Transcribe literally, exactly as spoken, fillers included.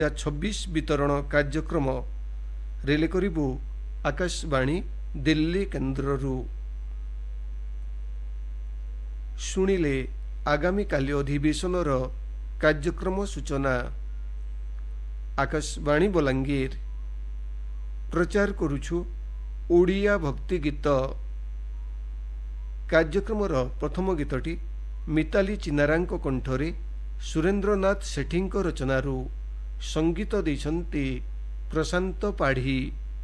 छब्बीस वितरण कार्यक्रम रिले करिबु आकाशवाणी दिल्ली केन्द्ररू। शुणिले आगामी काली अधिवेशनर कार्यक्रम सूचना। आकाशवाणी बलांगीर प्रचार करुछु ओडिया भक्ति गीत। कार्यक्रमर प्रथम गीतटी मिताली चिनारांको कंठरे सुरेंद्रनाथ सेठींको रचनारू संगीत देइछन्ति प्रशांत पाढ़ी।